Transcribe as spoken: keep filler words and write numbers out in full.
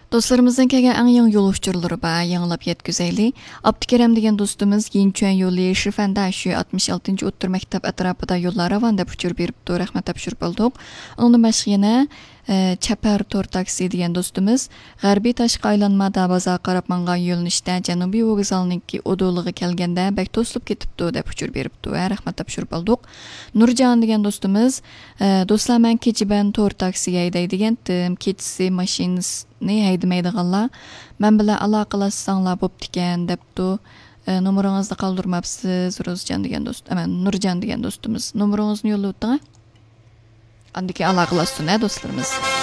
Dostlarımızdan kelgan eng yangi yo'l uçurlari ba yanılab yetkizayli. Abdukaram degan do'stimiz Yinchuan yo'li Shifanda shu altmış altıncı o'ttir maktab atrofida yo'llar ravon deb uchirib beribdi. Rahmat topshirib oldik. Undan boshqa yana Chapar Tor taksi degan do'stimiz G'arbiy tashqi aylanmada bozor qarab mangan yo'linishda Janubiy vokzalniki o'dolig'i kelganda bak to'silib ketibdi deb uchirib beribdi. Rahmat topshirib oldik. Nurjon degan do'stimiz do'stlar men kechiban Tor taksiga haydaydigan tim kechisi mashinasini haydamaydiganlar men bilan aloqalashsanglar bo'pti ekan debdi. Nomeringizni qoldirmabsiz Rozjon degan do'st, aman Nurjon degan do'stimiz. Nomeringizni yo'llayapti. Andiki aloqalashsin, dostlarimiz.